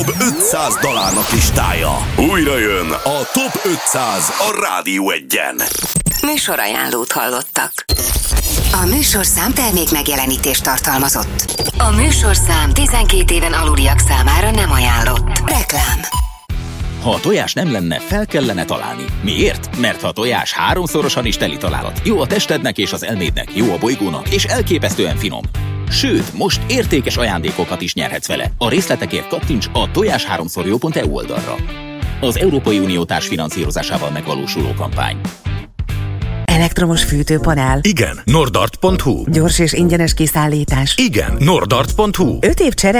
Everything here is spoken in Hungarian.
Top 500 dalálnak listája. Újra jön a Top 500 a Rádió Egyen. Műsorajánlót hallottak. A műsorszám termék megjelenítést tartalmazott. A műsorszám 12 éven aluliak számára nem ajánlott. Reklám. Ha a tojás nem lenne, fel kellene találni. Miért? Mert ha a tojás háromszorosan is teli találat. Jó a testednek és az elmédnek, jó a bolygónak, és elképesztően finom. Sőt, most értékes ajándékokat is nyerhetsz vele. A részletekért kattints a tojás3xjo.eu oldalra. Az Európai Unió társfinanszírozásával megvalósuló kampány. Elektromos fűtőpanel. Igen, nordart.hu. Gyors és ingyenes kiszállítás. Igen, nordart.hu. 5 év csere